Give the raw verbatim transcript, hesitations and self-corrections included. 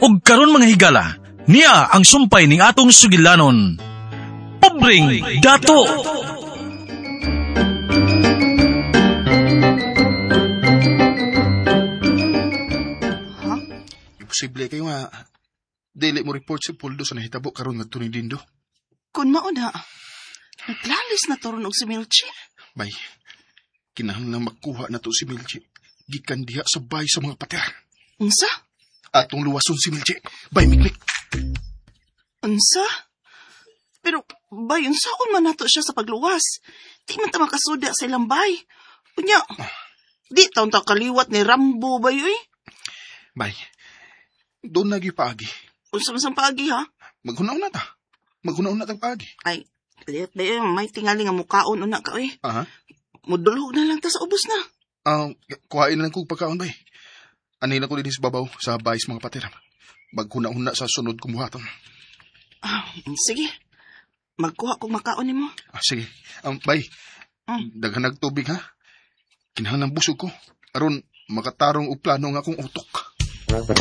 ug karon mga higala, niya ang sumpay ning atong sugilanon. Pobreng dato. Ha? Imposible kayo nga dili mo report si Puldo sa nahitabo karon ngadto ni Dindo. Kun mao na, naglalis na toron og si Milchi. Bay, kinahanglan makuha na to si Milchi. Gikan diha sa bay sa mga patera. Unsa? Atong luwason si Milchi. Bay, mikmik. Unsa? Pero, bay, unsaon man nato siya sa pagluwas? Di man ta makasuda sa ilang bay. Unya, di taon ta kaliwat ni Rambo, bay, uy. Bay, doon nagi paagi. Unsa man sang paagi, ha? Maghunaw na ta. Maghunaw na ta paagi. Ay, dayot bay, may tingali nga mukaon una ka, uy. Aha. Mudulhog na lang ta sa ubos na. Ah, uh, kuhain na lang kong pagkaon, bay. Anay na ko din sa babaw sa bayis mga patera. Maghuna-huna sa sunod kumuhaton. Ah, sige. Magkuha kong makaon ni mo. Ah, sige. Um, bay, Mm. daghan nag tubig ha. Kinahanglan busog ko. Aron makatarong og plano nga akong utok.